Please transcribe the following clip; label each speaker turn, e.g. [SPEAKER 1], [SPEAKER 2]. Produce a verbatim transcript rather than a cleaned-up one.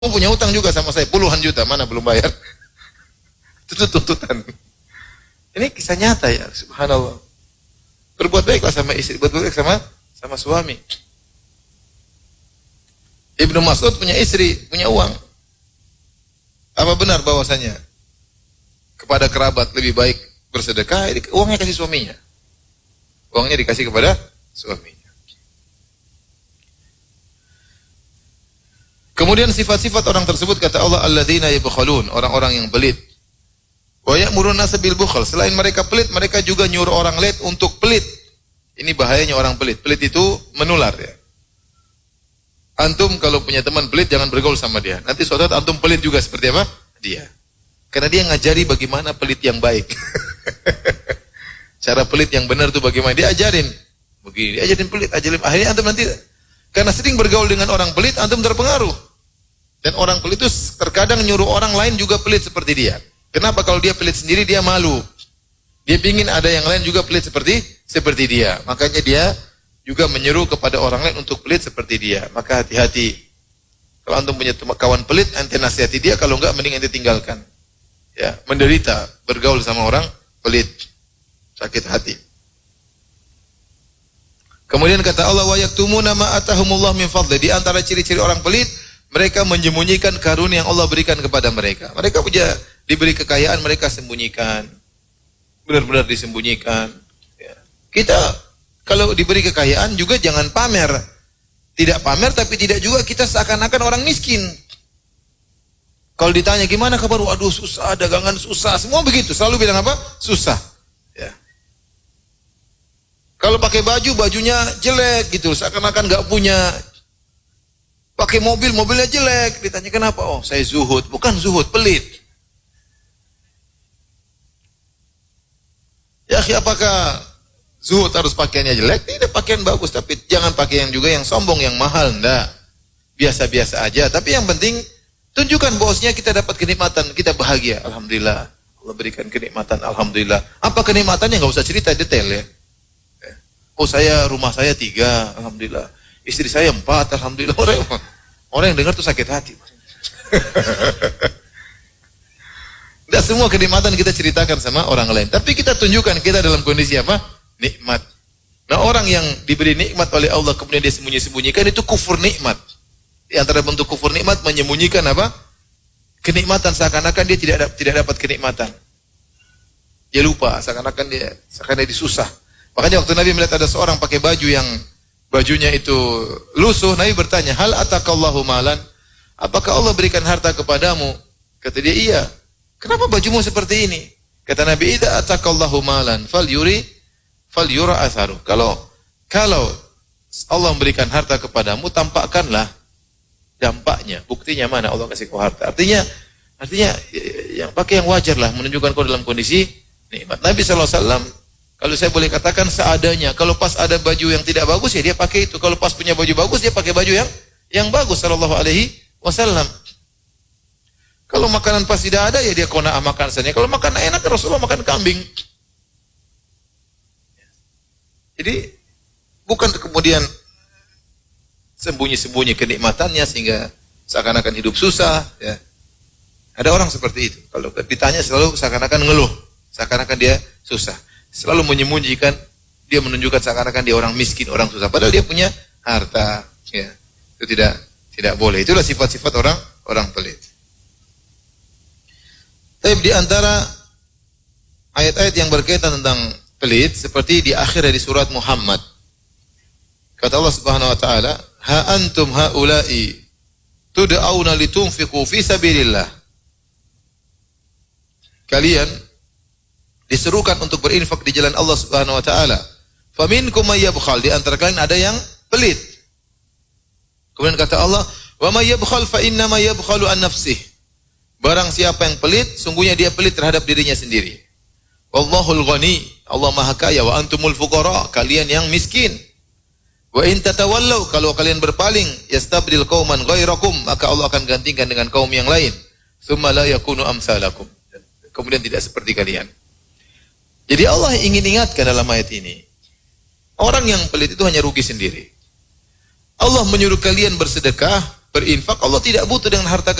[SPEAKER 1] punya utang juga sama saya puluhan juta, mana belum bayar. Itu tuntutan. Ini kisah nyata ya, subhanallah. Berbuat baiklah sama istri, berbuat baik sama sama suami. Ibnu Mas'ud punya istri, punya uang. Apa benar bahwasanya kepada kerabat lebih baik bersedekah? Uangnya kasih suaminya. Uangnya dikasih kepada suaminya. Kemudian sifat-sifat orang tersebut kata Allah alladzina yabkhulun, orang-orang yang pelit. Wa ya'muruna bil bukhl. Selain mereka pelit, mereka juga nyuruh orang lain untuk pelit. Ini bahayanya orang pelit. Pelit itu menular ya. Antum kalau punya teman pelit jangan bergaul sama dia. Nanti suatu saat antum pelit juga seperti apa? Dia. Karena dia ngajari bagaimana pelit yang baik. Cara pelit yang benar itu bagaimana? Dia ajarin. Begini, dia ajarin pelit, ajarin. Akhirnya antum nanti karena sering bergaul dengan orang pelit, antum terpengaruh. Dan orang pelit itu terkadang nyuruh orang lain juga pelit seperti dia. Kenapa? Kalau dia pelit sendiri dia malu. Dia pingin ada yang lain juga pelit seperti seperti dia. Makanya dia juga menyeru kepada orang lain untuk pelit seperti dia. Maka hati-hati. Kalau antum punya kawan pelit, ente nasihati dia, kalau enggak mending ente tinggalkan. Ya, menderita bergaul sama orang pelit. Sakit hati. Kemudian kata Allah wa yaktumuna ma atahumullah min fadli. Di antara ciri-ciri orang pelit, mereka menyembunyikan karunia yang Allah berikan kepada mereka. Mereka punya diberi kekayaan, mereka sembunyikan. Benar-benar disembunyikan. Ya. Kita kalau diberi kekayaan juga jangan pamer. Tidak pamer tapi tidak juga kita seakan-akan orang miskin. Kalau ditanya gimana kabar? Waduh susah, dagangan susah. Semua begitu. Selalu bilang apa? Susah. Ya. Kalau pakai baju, bajunya jelek gitu. Seakan-akan gak punya. Pakai mobil, mobilnya jelek. Ditanya kenapa? Oh saya zuhud. Bukan zuhud, pelit. Ya apakah zuhud harus pakaiannya jelek? Tidak, pakaian bagus, tapi jangan pakai yang juga yang sombong, yang mahal, enggak. Biasa-biasa aja, tapi yang penting tunjukkan bahwasanya kita dapat kenikmatan, kita bahagia. Alhamdulillah, Allah berikan kenikmatan, alhamdulillah. Apa kenikmatannya? Enggak usah cerita detail ya. Oh saya, rumah saya tiga, alhamdulillah. Istri saya empat, alhamdulillah. Orang, orang yang dengar tuh sakit hati. Tidak semua kenikmatan kita ceritakan sama orang lain. Tapi kita tunjukkan kita dalam kondisi apa? Nikmat. Nah orang yang diberi nikmat oleh Allah kemudian dia sembunyi-sembunyikan itu kufur nikmat. Di antara bentuk kufur nikmat menyembunyikan apa? Kenikmatan seakan-akan dia tidak tidak dapat kenikmatan. Dia lupa seakan-akan dia seakan-akan dia susah. Makanya waktu Nabi melihat ada seorang pakai baju yang bajunya itu lusuh, Nabi bertanya, "Hal atakallahu malan?" Apakah Allah berikan harta kepadamu? Kata dia, "Iya." Kenapa bajumu seperti ini? Kata Nabi, "Idza atakallahu malan falyuri falyura atharu." Kalau kalau Allah memberikan harta kepadamu, tampakkanlah dampaknya. Buktinya mana Allah kasih kau harta? Artinya artinya yang pakai yang wajar lah, menunjukkan kau dalam kondisi nikmat. Nabi sallallahu alaihi wasallam kalau saya boleh katakan seadanya. Kalau pas ada baju yang tidak bagus ya dia pakai itu. Kalau pas punya baju bagus dia pakai baju yang yang bagus sallallahu alaihi wasallam. Kalau makanan pas tidak ada, ya dia qanaah makan saja. Kalau makan enak, Rasulullah makan kambing. Jadi, bukan kemudian sembunyi-sembunyi kenikmatannya sehingga seakan-akan hidup susah. Ya. Ada orang seperti itu. Kalau ditanya selalu seakan-akan ngeluh. Seakan-akan dia susah. Selalu menyembunyikan, dia menunjukkan seakan-akan dia orang miskin, orang susah. Padahal dia punya harta. Ya. Itu tidak tidak boleh. Itulah sifat-sifat orang orang pelit. Tapi di antara ayat-ayat yang berkaitan tentang pelit seperti di akhir dari surat Muhammad. Kata Allah Subhanahu wa taala, "Ha antum haula'i tud'auna litunfiqu fi sabilillah." Kalian diserukan untuk berinfak di jalan Allah Subhanahu wa taala. Faminkum may yabkhal, di antara kalian ada yang pelit. Kemudian kata Allah, "Wa may yabkhal fa inna ma yabkhalu an nafsihi." Barang siapa yang pelit, sungguhnya dia pelit terhadap dirinya sendiri. Wallahul ghani, Allah Maha Kaya, wa antumul fuqara, kalian yang miskin. Wa in tatawallau, kalau kalian berpaling, yastabdil qauman ghairakum, maka Allah akan gantikan dengan kaum yang lain. Tsumma la yakunu amsalakum. Kemudian tidak seperti kalian. Jadi Allah ingin ingatkan dalam ayat ini, orang yang pelit itu hanya rugi sendiri. Allah menyuruh kalian bersedekah berinfak, Allah tidak butuh dengan harta